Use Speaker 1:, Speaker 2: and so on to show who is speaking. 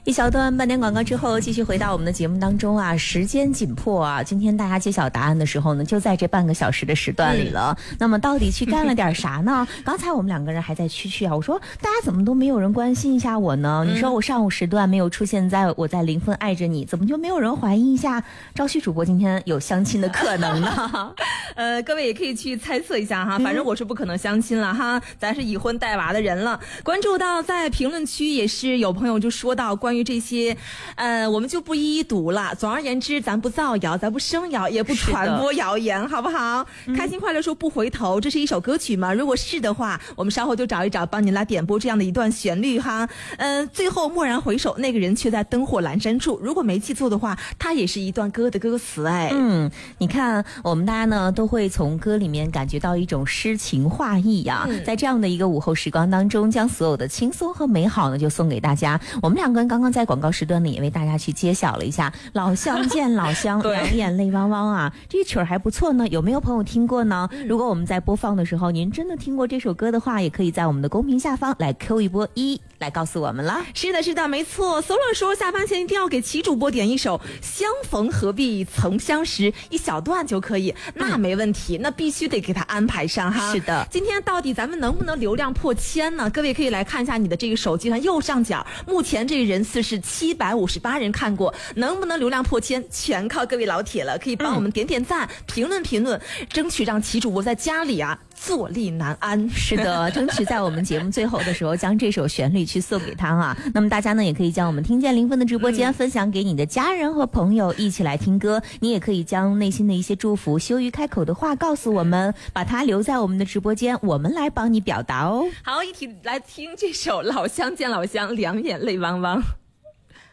Speaker 1: 一小段半点广告之后，继续回到我们的节目当中啊，时间紧迫啊，今天大家揭晓答案的时候呢，就在这半个小时的时段里了。那么到底去干了点啥呢？刚才我们两个人还在蛐啊，我说大家怎么都没有人关心一下我呢？你说我上午时段没有出现在我在零分爱着你，怎么就没有人怀疑一下赵旭主播今天有相亲的可能呢？
Speaker 2: 各位也可以去猜测一下哈，反正我是不可能相亲了哈，咱是已婚带娃的人了。关注到在评论区也是有朋友就说到关于这些，我们就不一一读了。总而言之，咱不造谣，咱不生谣，也不传播谣言，好不好？开心快乐说不回头，这是一首歌曲吗？如果是的话，我们稍后就找一找，帮你来点播这样的一段旋律哈。最后蓦然回首，那个人却在灯火阑珊处。如果没记错的话，它也是一段歌的歌词哎。
Speaker 1: 你看我们大家呢都会从歌里面感觉到一种诗情画意呀，在这样的一个午后时光当中，将所有的轻松和美好呢就送给大家。我们两个人刚刚在广告时段呢也为大家去揭晓了一下老乡见老乡两眼泪汪汪啊，这曲儿还不错呢，有没有朋友听过呢？如果我们在播放的时候您真的听过这首歌的话，也可以在我们的公屏下方来扣一波一来告诉我们了。
Speaker 2: 是的是的，没错。Solo 说下班前一定要给齐主播点一首相逢何必曾相识，一小段就可以，那没问题，那必须得给他安排上哈。
Speaker 1: 是的，
Speaker 2: 今天到底咱们能不能流量破1000呢？各位可以来看一下你的这个手机上右上角，目前这个人次是758人看过，能不能流量破1000，全靠各位老铁了。可以帮我们点点赞，评论，争取让齐主播在家里啊坐立难安。
Speaker 1: 是的，争取在我们节目最后的时候将这首旋律去送给他啊。那么大家呢也可以将我们听见零分的直播间分享给你的家人和朋友一起来听歌，你也可以将内心的一些祝福羞于开口的话告诉我们，把它留在我们的直播间，我们来帮你表达哦。
Speaker 2: 好，一起来听这首老乡见老乡，两眼泪汪汪。